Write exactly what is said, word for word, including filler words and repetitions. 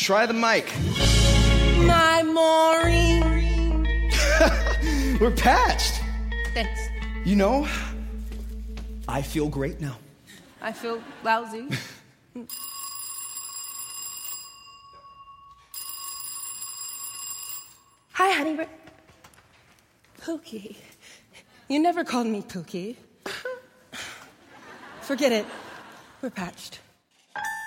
Try the mic. My Maureen. We're patched. Thanks. You know, I feel great now. I feel lousy. Hi, honey. We're... Pookie. You never called me Pookie. Forget it. We're patched.